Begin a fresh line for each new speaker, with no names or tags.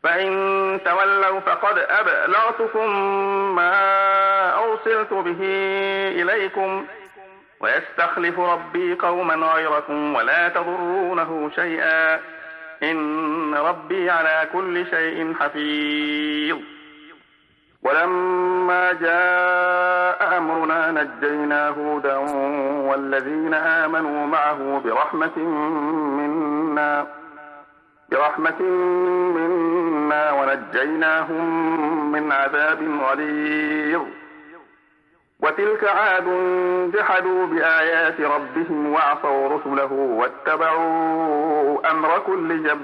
فإن تولوا فقد أبلغتكم ما أرسلت به إليكم ويستخلف ربي قوما غيركم ولا تضرونه شيئا إن ربي على كل شيء حفيظ. ولما جاء أمرنا نجينا هودا والذين آمنوا معه برحمة منا ونجيناهم من عذاب غليظ. وتلك عاد جحدوا بآيات ربهم وعصوا رسله واتبعوا أمر كل جبار